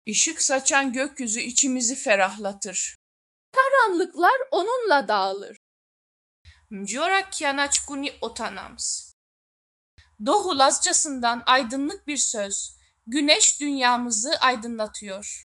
Işık saçan gökyüzü içimizi ferahlatır. Karanlıklar onunla dağılır. Mjorak Kianaçkuni Otanams. Doğu Lazcasından aydınlık bir söz, güneş dünyamızı aydınlatıyor.